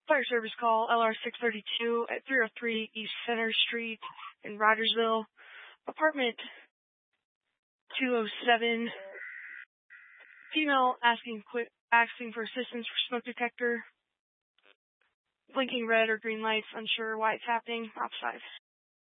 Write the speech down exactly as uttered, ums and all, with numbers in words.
Fire service call, L R six thirty-two at three oh three East Center Street in Rogersville. Apartment two oh seven. Female asking quick, asking for assistance for smoke detector. Blinking red or green lights, unsure why it's happening. Outside.